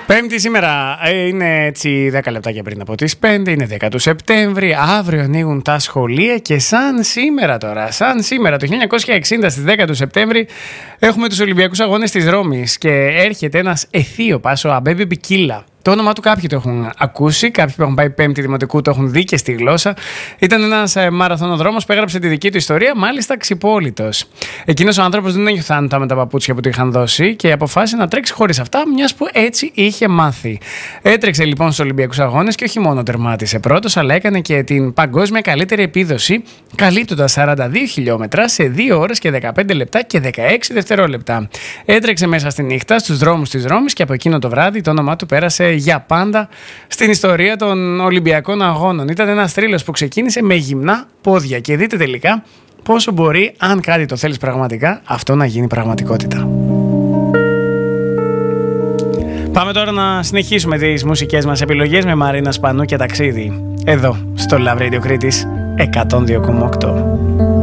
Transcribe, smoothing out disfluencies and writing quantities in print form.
Πέμπτη σήμερα, είναι έτσι 10 λεπτάκια πριν από τις 5, είναι 10 του Σεπτέμβρη, αύριο ανοίγουν τα σχολεία και σαν σήμερα το 1960 στις 10 του Σεπτέμβρη έχουμε τους Ολυμπιακούς Αγώνες της Ρώμης και έρχεται ένας Αιθίωπας, ο Αμπέμπι Μπικίλα. Το όνομά του κάποιοι το έχουν ακούσει, κάποιοι που έχουν πάει πέμπτη δημοτικού το έχουν δει και στη γλώσσα. Ήταν ένας μαραθωνοδρόμος που έγραψε τη δική του ιστορία, μάλιστα ξυπόλυτος. Εκείνος ο άνθρωπος δεν ένιωθε άνετα με τα παπούτσια που του είχαν δώσει και αποφάσισε να τρέξει χωρίς αυτά, μιας που έτσι είχε μάθει. Έτρεξε λοιπόν στους Ολυμπιακούς Αγώνες και όχι μόνο τερμάτισε πρώτος, αλλά έκανε και την παγκόσμια καλύτερη επίδοση, καλύπτοντας 42 χιλιόμετρα σε 2 ώρες και 15 λεπτά και 16 δευτερόλεπτα. Έτρεξε μέσα στη νύχτα στους δρόμους της Ρώμης και από εκείνο το βράδυ το όνομά του πέρασε για πάντα στην ιστορία των Ολυμπιακών Αγώνων. Ήταν ένας θρύλος που ξεκίνησε με γυμνά πόδια και δείτε τελικά πόσο μπορεί, αν κάτι το θέλεις πραγματικά, αυτό να γίνει πραγματικότητα. Πάμε τώρα να συνεχίσουμε τις μουσικές μας επιλογές με Μαρίνα Σπανού και ταξίδι. Εδώ, στο Love Radio Κρήτης 102,8.